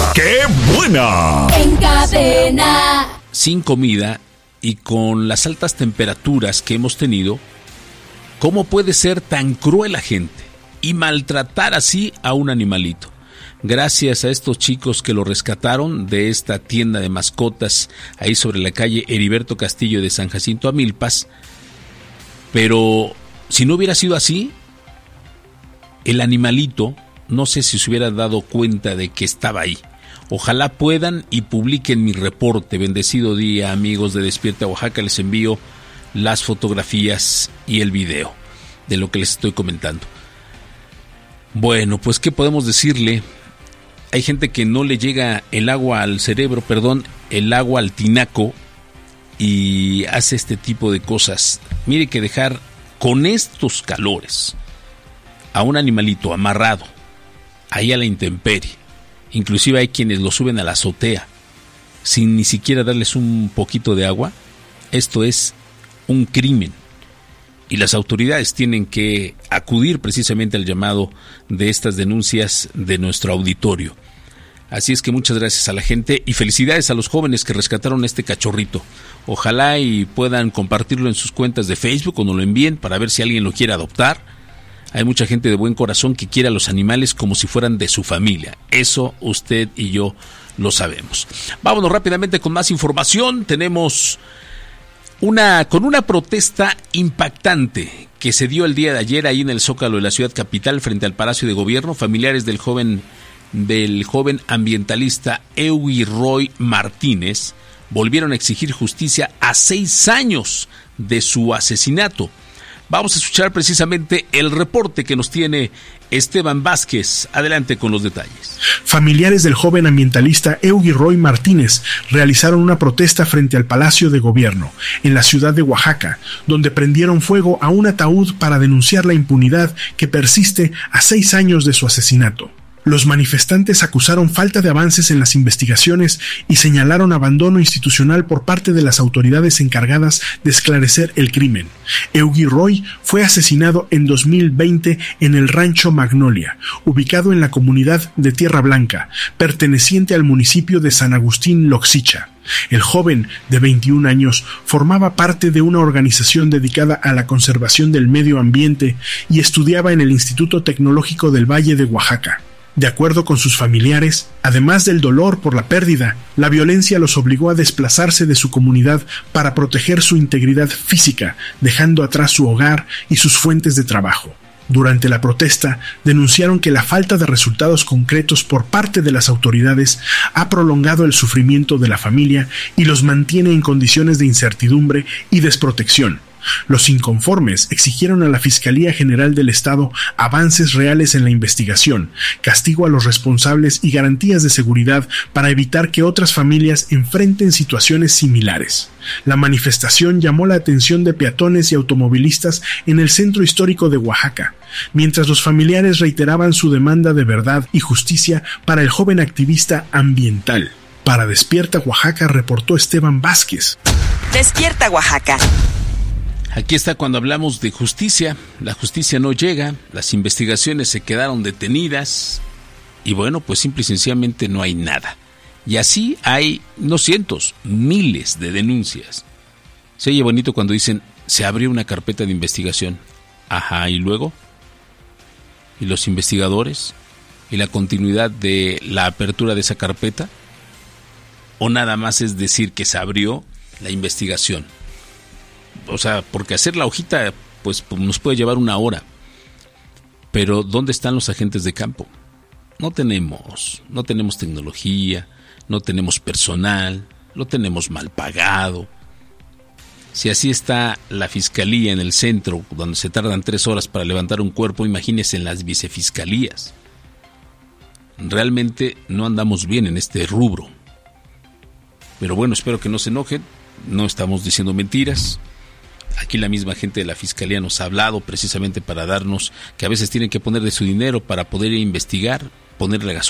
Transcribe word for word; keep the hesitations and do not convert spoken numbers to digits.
¡Qué buena! En Cadena. Sin comida y con las altas temperaturas que hemos tenido, ¿cómo puede ser tan cruel la gente y maltratar así a un animalito? Gracias a estos chicos que lo rescataron de esta tienda de mascotas ahí sobre la calle Heriberto Castillo de San Jacinto a Milpas. Pero si no hubiera sido así, el animalito no sé si se hubiera dado cuenta de que estaba ahí. Ojalá puedan y publiquen mi reporte. Bendecido día, amigos de Despierta Oaxaca. Les envío las fotografías y el video de lo que les estoy comentando. Bueno, pues ¿qué podemos decirle? Hay gente que no le llega el agua al cerebro, perdón, el agua al tinaco y hace este tipo de cosas. Mire que dejar con estos calores a un animalito amarrado ahí a la intemperie, inclusive hay quienes lo suben a la azotea sin ni siquiera darles un poquito de agua, esto es un crimen. Y las autoridades tienen que acudir precisamente al llamado de estas denuncias de nuestro auditorio. Así es que muchas gracias a la gente y felicidades a los jóvenes que rescataron este cachorrito. Ojalá y puedan compartirlo en sus cuentas de Facebook o nos lo envíen para ver si alguien lo quiere adoptar. Hay mucha gente de buen corazón que quiere a los animales como si fueran de su familia. Eso usted y yo lo sabemos. Vámonos rápidamente con más información. Tenemos una con una protesta impactante que se dio el día de ayer ahí en el Zócalo de la ciudad capital frente al Palacio de Gobierno. Familiares del joven del joven ambientalista Eugi Roy Martínez volvieron a exigir justicia a seis años de su asesinato. Vamos a escuchar precisamente el reporte que nos tiene Esteban Vázquez. Adelante con los detalles. Familiares del joven ambientalista Eugi Roy Martínez realizaron una protesta frente al Palacio de Gobierno, en la ciudad de Oaxaca, donde prendieron fuego a un ataúd para denunciar la impunidad que persiste a seis años de su asesinato. Los manifestantes acusaron falta de avances en las investigaciones y señalaron abandono institucional por parte de las autoridades encargadas de esclarecer el crimen. Eugi Roy fue asesinado en dos mil veinte en el Rancho Magnolia, ubicado en la comunidad de Tierra Blanca, perteneciente al municipio de San Agustín Loxicha. El joven, de veintiún años, formaba parte de una organización dedicada a la conservación del medio ambiente y estudiaba en el Instituto Tecnológico del Valle de Oaxaca. De acuerdo con sus familiares, además del dolor por la pérdida, la violencia los obligó a desplazarse de su comunidad para proteger su integridad física, dejando atrás su hogar y sus fuentes de trabajo. Durante la protesta, denunciaron que la falta de resultados concretos por parte de las autoridades ha prolongado el sufrimiento de la familia y los mantiene en condiciones de incertidumbre y desprotección. Los inconformes exigieron a la Fiscalía General del Estado avances reales en la investigación, castigo a los responsables y garantías de seguridad para evitar que otras familias enfrenten situaciones similares. La manifestación llamó la atención de peatones y automovilistas en el centro histórico de Oaxaca, mientras los familiares reiteraban su demanda de verdad y justicia para el joven activista ambiental. Para Despierta Oaxaca reportó Esteban Vázquez. Despierta Oaxaca. Aquí está cuando hablamos de justicia. La justicia no llega, las investigaciones se quedaron detenidas y bueno, pues simple y sencillamente no hay nada. Y así hay, no cientos, miles de denuncias. Se oye bonito cuando dicen, se abrió una carpeta de investigación. Ajá, ¿y luego? ¿Y los investigadores? ¿Y la continuidad de la apertura de esa carpeta? ¿O nada más es decir que se abrió la investigación? O sea, porque hacer la hojita pues nos puede llevar una hora. Pero ¿dónde están los agentes de campo? No tenemos, no tenemos tecnología, no tenemos personal, lo tenemos mal pagado. Si así está la fiscalía en el centro, donde se tardan tres horas para levantar un cuerpo, imagínense en las vicefiscalías. Realmente no andamos bien en este rubro. Pero bueno, espero que no se enojen, no estamos diciendo mentiras. Aquí la misma gente de la Fiscalía nos ha hablado precisamente para darnos que a veces tienen que poner de su dinero para poder investigar, ponerle gasolina